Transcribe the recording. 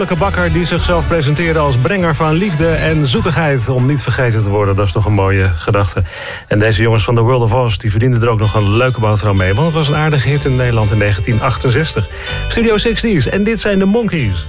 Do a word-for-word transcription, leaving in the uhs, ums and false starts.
Bakker die zichzelf presenteerde als brenger van liefde en zoetigheid. Om niet vergeten te worden, dat is toch een mooie gedachte. En deze jongens van The World of Oz die verdienden er ook nog een leuke boterham mee. Want het was een aardige hit in Nederland in negentien achtenzestig. Studio zestig's en dit zijn de Monkees.